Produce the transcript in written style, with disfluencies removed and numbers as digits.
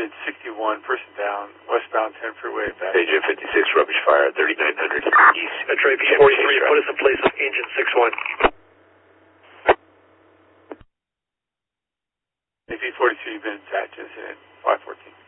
Engine 61, person down, westbound 10 freeway. Engine 56, rubbish fire, 3900 east. Metro APM 43, put us in place of Engine 61. AP 42, you've been dispatched, incident 514.